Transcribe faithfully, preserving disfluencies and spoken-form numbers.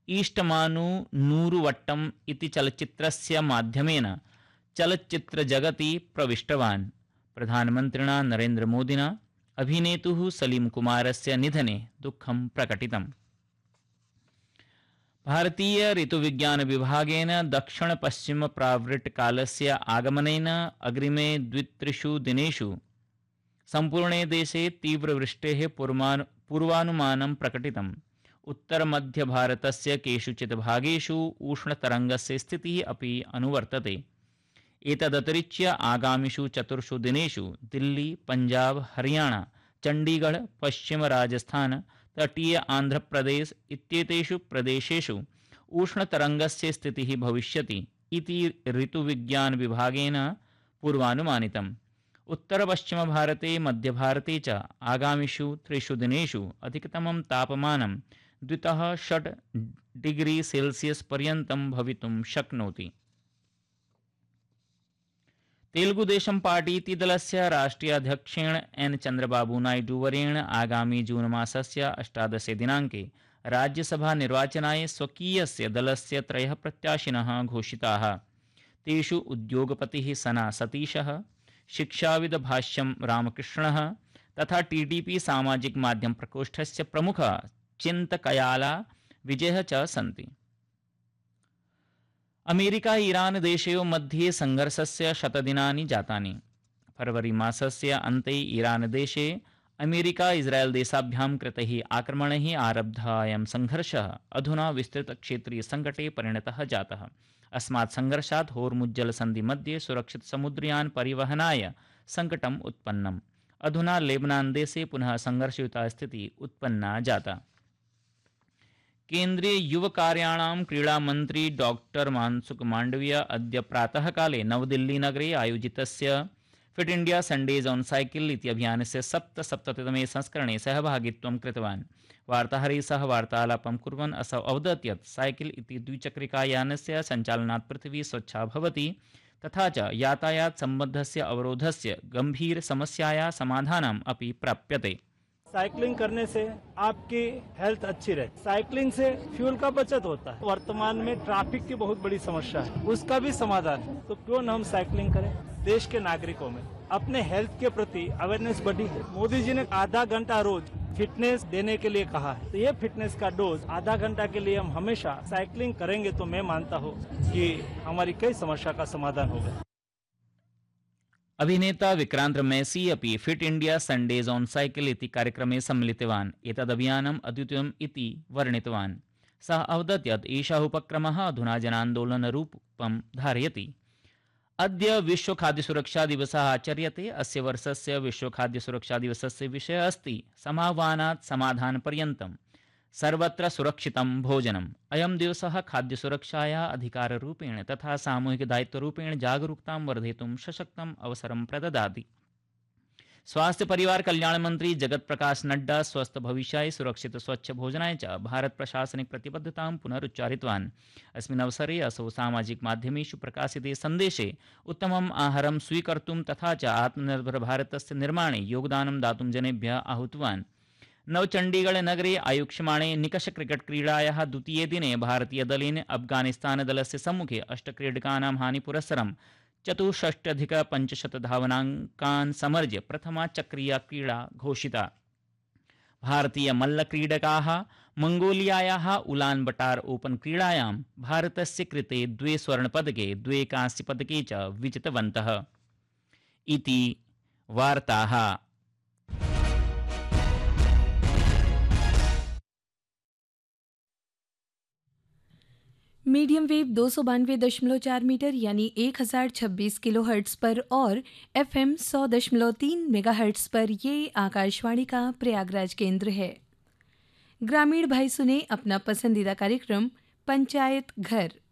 ईष्टमानु नूरुवट्टम् इति चलच्चित्रस्य माध्यमेन चलच्चित्रजगति प्रविष्टवान्। प्रधानमन्त्रिणा नरेन्द्रमोदिना अभिनेतुः सलीम कुमारस्य निधने दुःखं प्रकटितम्। भारतीय ऋतुविज्ञान विभागेन दक्षिण पश्चिम प्रावृट् कालस्य आगमनेन अग्रिमे द्वित्रिषु दिनेषु सम्पूर्णे देशे तीव्रवृष्टेः पूर्वानुमानं प्रकटितम्। उत्तरमध्यभारतस्य केषुचित् भागेषु उष्णतरङ्गस्य स्थितिः अपि अनुवर्तते। एतदतिरिच्य आगामिषु चतुर्षु दिनेषु दिल्ली, पंजाब, हरियाणा, चण्डीगढ़, पश्चिम राजस्थान, तटीय आंध्रप्रदेश इत्येतेषु प्रदेशेषु उष्णतरङ्गस्य स्थितिः भविष्यति इति ऋतुविज्ञान विभागेन पूर्वानुमानितम्। उत्तरपश्चिमभारते, मध्यभारते च आगामिषु त्रिषु दिनेषु अधिकतमं तापमानं द्वितः षट् डिग्री सेल्सियस् पर्यन्तं भवितुं शक्नोति। तेलुगुदेशम पार्टी इति दलस्य राष्ट्रीय अध्यक्षेण एन चंद्रबाबू नायडू वर्येण आगामी जून मासस्य अष्टादशे दिनाङ्के राज्यसभा निर्वाचनाय स्वकीयस्य दलस्य त्रयः प्रत्याशिनः घोषिताः। तेषु उद्योगपतिः सना सतीशः, शिक्षाविद भाष्यं रामकृष्णः तथा टीडीपी सामाजिक माध्यम प्रकोष्ठस्य प्रमुखः चिन्तकयाला विजयः च सन्ति। अमेरिका ईरान देशयोः मध्ये संघर्षस्य शतदिनानि जातानि। फरवरी मासस्य अन्ते ईरान देशे अमेरिका इस्राएल देशाभ्यां कृतैः आक्रमणैः आरब्धः अयं संघर्षः अधुना विस्तृतक्षेत्रीय संकटे परिणतः जातः। अस्मात् संघर्षात् होर्मुज्जलसन्धि मध्ये सुरक्षित समुद्रयान परिवहनाय संकटम् उत्पन्नम्। अधुना लेबनान देशे पुनः संघर्षयुता स्थितिः उत्पन्ना जाता। केन्द्रीय युवकार्याणां क्रीडामन्त्री डॉक्टर मनसुख मांडविय अद्य प्रातः काले नवदिल्लीनगरे आयोजितस्य fit India Sundays on cycle इति अभियानस्य सप्तसप्ततितमे संस्करणे सहभागित्वं कृतवान्। वार्ताहरैः सह वार्तालापं कुर्वन् असौ अवदत् यत् साइकिल इति द्विचक्रिकायानस्य सञ्चालनात् पृथिवी स्वच्छा भवति तथा च यातायात सम्बद्धस्य अवरोधस्य गंभीर समस्यायाः समाधानम् अपि प्राप्यते। साइकिलिंग करने से आपकी हेल्थ अच्छी रहती। साइकिलिंग से फ्यूल का बचत होता है। वर्तमान में ट्रैफिक की बहुत बड़ी समस्या है, उसका भी समाधान है। तो क्यों न हम साइकिलिंग करें। देश के नागरिकों में अपने हेल्थ के प्रति अवेयरनेस बढ़ी है। मोदी जी ने आधा घंटा रोज फिटनेस देने के लिए कहा है, तो ये फिटनेस का डोज आधा घंटा के लिए हम हमेशा साइकिलिंग करेंगे तो मैं मानता हूँ कि हमारी कई समस्या का समाधान होगा। अभिनेता विक्रांत मैसी अपि fit India Sundays on cycle इति कार्यक्रमे सम्मिलितवान्। एतदभियानम् अद्वितीयम् इति वर्णितवान्। सः अवदत् यत् एषः उपक्रमः अधुना जनान्दोलनरूपं धारयति। अद्य विश्व खाद्य सुरक्षा दिवसः आचर्यते। अस्य वर्षस्य विश्व खाद्य सुरक्षा दिवसस्य विषयः अस्ति समाह्वानात् समाधानपर्यन्तं सर्वत्र सुरक्षितं भोजनम्। अयं दिवसः खाद्यसुरक्षायाः अधिकाररूपेण तथा सामूहिकदायित्वरूपेण जागरूकतां वर्धयितुं सशक्तम् अवसरं प्रददाति। स्वास्थ्य परिवार कल्याण मंत्री जगत प्रकाश नड्डा स्वस्थ भविष्याय सुरक्षित स्वच्छ भोजनाय च भारत प्रशासनिक प्रतिबद्धतां पुनरुच्चारितवान्। अस्मिन् अवसरे असौ सामाजिक माध्यमेषु प्रकाशिते सन्देशे उत्तमम् आहारं स्वीकर्तुं तथा च आत्मनिर्भर भारतस्य निर्माणे योगदानं दातुं जनेभ्यः आहूतवान्। नवचण्डीगढ़ नगरे आयोक्ष्यमाणे निकष क्रिकेट क्रीडायाः द्वितीये दिने भारतीय दलेन अफगानिस्तान दलस्य सम्मुखे अष्टक्रीडकानां हानिपुरस्सरं चतुष्षष्ट्यधिक पञ्चशत धावनाङ्कान् समर्ज्य प्रथमा चक्रीया क्रीडा घोषिता। भारतीय मल्लक्रीडकाः मंगोलियायाः उलान बटार ओपन क्रीडायां भारतस्य कृते द्वे स्वर्णपदके द्वे कांस्यपदके च विजितवन्तः। इति वार्ताः। मीडियम वेव दो सौ बानवे दशमलव चार मीटर यानी एक हज़ार छब्बीस किलो हर्ट्स पर और एफएम सौ दशमलव तीन मेगा हर्ट्स पर ये आकाशवाणी का प्रयागराज केंद्र है। ग्रामीण भाई सुने अपना पसंदीदा कार्यक्रम पंचायत घर।